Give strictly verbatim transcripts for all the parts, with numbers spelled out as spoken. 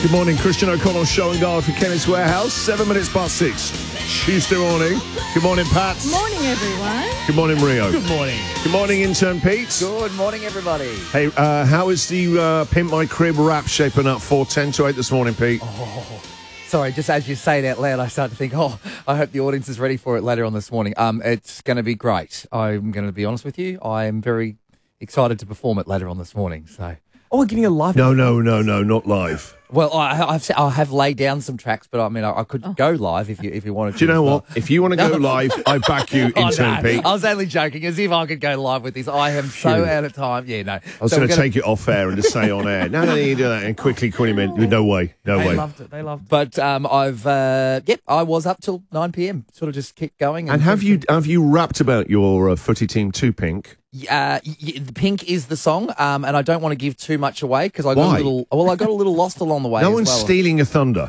Good morning, Christian O'Connell show and guard for Chemist Warehouse. Seven minutes past six, Tuesday morning. Good morning, Pat. Morning, everyone. Good morning, Rio. Good morning. Good morning, intern Pete. Good morning, everybody. Hey, uh, how is the uh, Pimp My Crib rap shaping up for ten to eight this morning, Pete? Oh, sorry, just as you say it out loud, I start to think, oh, I hope the audience is ready for it later on this morning. Um, it's going to be great. I'm going to be honest with you. I am very excited to perform it later on this morning. So, oh, we're getting a live. No, no, no, no, not live. Well, I, I've I have laid down some tracks, but I mean, I, I could oh. go live if you if you wanted to. Do you know what? If you want to go live, I back you, intern oh, no. Pete. I was only joking, as if I could go live with this. I am so Phew. out of time. Yeah, no. I was so going to gonna... take it off air and just say on air. No, no, you do that and quickly call him in. No way, no they way. They loved it. They loved it. But um, I've uh, yep, I was up till nine p m. Sort of just kept going. And, and have you have you rapped about your uh, footy team too, Pink? Uh, y- the Pink is the song, um, and I don't want to give too much away because I got Why? a little. Well, I got a little lost along the way. No as one's well. stealing your thunder.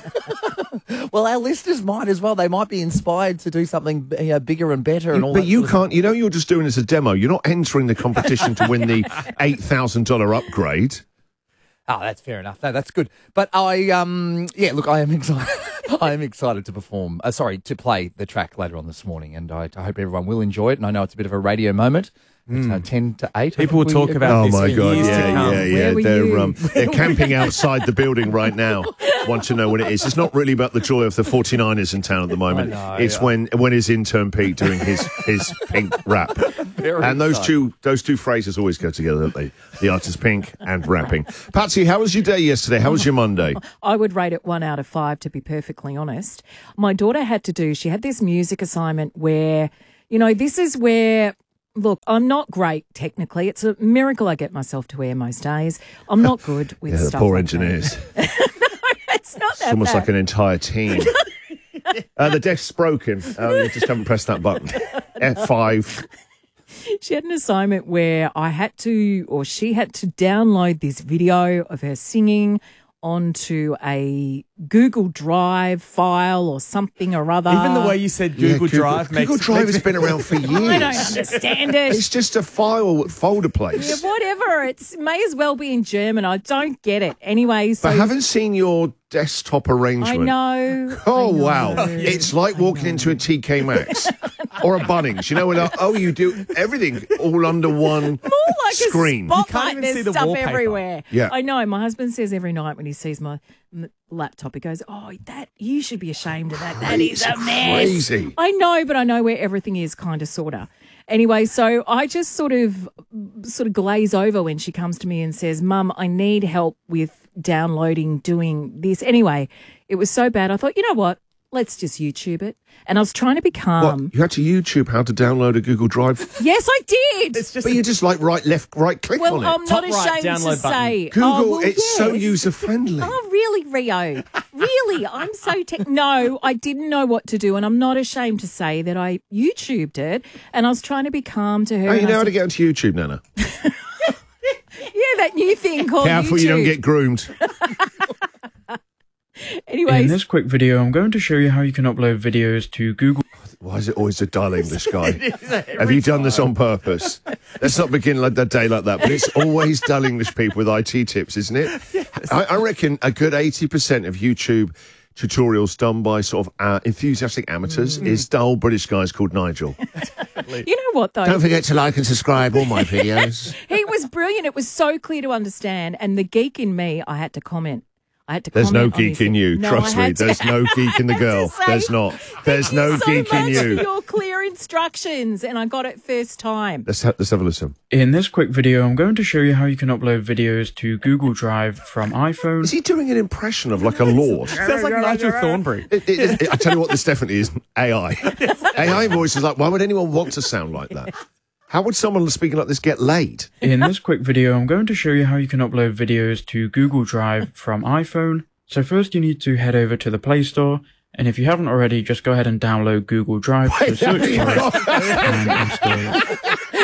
Well, our listeners might as well. They might be inspired to do something you know, bigger and better. And all but that you sort of can't. You know, you're just doing it as a demo. You're not entering the competition to win the eight thousand dollar upgrade. Oh, that's fair enough. No, that's good. But I, um, yeah, look, I am excited. I am excited to perform. Uh, sorry, to play the track later on this morning, and I, I hope everyone will enjoy it. And I know it's a bit of a radio moment. It's uh, ten to eight. People will talk about Oh this my for God! years Yeah, to come. yeah, yeah. Where were They're you? um, they're camping outside the building right now. Want to know when it is? It's not really about the joy of the forty-niners in town at the moment. I know, it's yeah. when when is intern Pete doing his his Pink rap. Very And those excited. two those two phrases always go together, don't they? The artist Pink and rapping. Patsy, how was your day yesterday? How was your Monday? I would rate it one out of five, to be perfectly honest. My daughter had to do, she had this music assignment where, you know, this is where, look, I'm not great technically. It's a miracle I get myself to air most days. I'm not good with Yeah, the stuff poor like engineers. that. It's not It's that almost bad. like an entire team. uh, the desk's broken. Oh, you just haven't pressed that button. F five. She had an assignment where I had to, or she had to download this video of her singing onto a Google Drive file or something or other. Even the way you said Google, Yeah, Google Drive makes Google Drive has been around for years. I don't understand it. It's just a file folder Yeah, place. whatever. It's may as well be in German. I don't get it. Anyway, so But I haven't seen your desktop I arrangement. know. Oh, I know. wow. It's like walking into a T K Maxx or a Bunnings. You know, when, uh, oh, you do everything all under one More like screen. a You can't spotlight. even There's see the stuff wallpaper. everywhere. Yeah. I know. My husband says every night when he sees my m- laptop, he goes, "Oh, that you should be ashamed of that. That is It's a mess." crazy. I know, but I know where everything is, kind of, sorta. Anyway, so I just sort of, sort of glaze over when she comes to me and says, "Mum, I need help with downloading, doing this." Anyway, it was so bad. I thought, you know what? Let's just YouTube it. And I was trying to be calm. What? You had to YouTube how to download a Google Drive? Yes, I did. It's just But you just like right, left, right click Well, on it. I'm not Top right ashamed to download button. say. Google, oh, well, it's so yes. user friendly. Oh, really, Rio? Really? I'm so tech. No, I didn't know what to do, and I'm not ashamed to say that I YouTubed it, and I was trying to be calm to her. Oh, you and I know how said, to get onto YouTube, Nana? yeah, that new thing called Careful YouTube. you don't get groomed. Anyways, In this quick video, I'm going to show you how you can upload videos to Google. Why is it always a dull English guy? Have you done this on purpose? Let's not begin like that day like that. But it's always dull English people with I T tips, isn't it? Yes. I, I reckon a good eighty percent of YouTube tutorials done by sort of uh, enthusiastic amateurs mm. is dull British guys called Nigel. you know what, though? Don't forget to like and subscribe all my videos. He was brilliant. It was so clear to understand, and the geek in me, I had to comment. I had to There's no comment on geek his- in you. No, Trust I me. had to- There's no geek in the I had to girl. say, There's not. There's "Thank no you so geek in much you. for your clear instructions, and I got it first time. Let's, ha- let's have a listen. In this quick video, I'm going to show you how you can upload videos to Google Drive from iPhone. Is he doing an impression of like a lord? sounds like Nigel Thornberry. It, it, it, I tell you what, this definitely is A I. A I voice is like, why would anyone want to sound like that? How would someone speaking like this get laid? In this quick video, I'm going to show you how you can upload videos to Google Drive from iPhone. So first you need to head over to the Play Store, and if you haven't already, just go ahead and download Google Drive, so search for it and install it.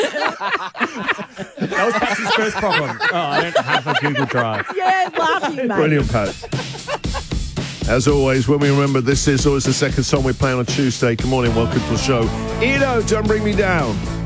That was Patsy's first problem. Oh, I don't have a Google Drive. Yeah, love you, mate. Brilliant, Pat. As always, when we remember this is always the second song we play on a Tuesday. Good morning, welcome to the show. Edo, don't bring me down.